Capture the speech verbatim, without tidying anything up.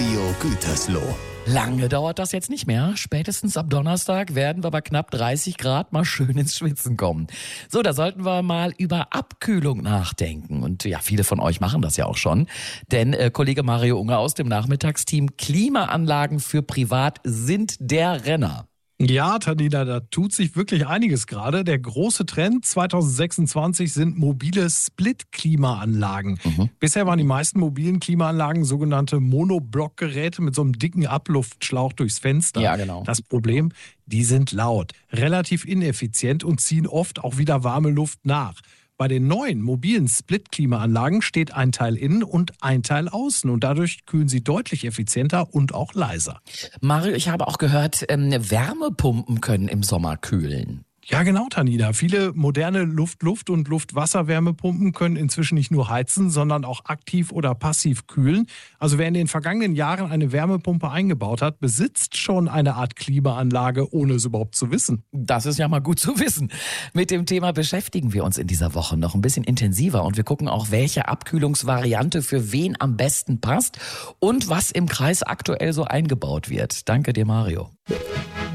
Radio Gütersloh. Lange dauert das jetzt nicht mehr. Spätestens ab Donnerstag werden wir bei knapp dreißig Grad mal schön ins Schwitzen kommen. So, da sollten wir mal über Abkühlung nachdenken. Und ja, viele von euch machen das ja auch schon. Denn äh, Kollege Mario Unger aus dem Nachmittagsteam, Klimaanlagen für privat sind der Renner. Ja, Tanina, da tut sich wirklich einiges gerade. Der große Trend zwanzig sechsundzwanzig sind mobile Split-Klimaanlagen. Mhm. Bisher waren die meisten mobilen Klimaanlagen sogenannte Monoblockgeräte mit so einem dicken Abluftschlauch durchs Fenster. Ja, genau. Das Problem, die sind laut, relativ ineffizient und ziehen oft auch wieder warme Luft nach. Bei den neuen mobilen Split-Klimaanlagen steht ein Teil innen und ein Teil außen und dadurch kühlen sie deutlich effizienter und auch leiser. Mario, ich habe auch gehört, ähm, Wärmepumpen können im Sommer kühlen. Ja, genau, Tanina. Viele moderne Luft-Luft- und Luft-Wasser-Wärmepumpen können inzwischen nicht nur heizen, sondern auch aktiv oder passiv kühlen. Also wer in den vergangenen Jahren eine Wärmepumpe eingebaut hat, besitzt schon eine Art Klimaanlage, ohne es überhaupt zu wissen. Das ist ja mal gut zu wissen. Mit dem Thema beschäftigen wir uns in dieser Woche noch ein bisschen intensiver und wir gucken auch, welche Abkühlungsvariante für wen am besten passt und was im Kreis aktuell so eingebaut wird. Danke dir, Mario.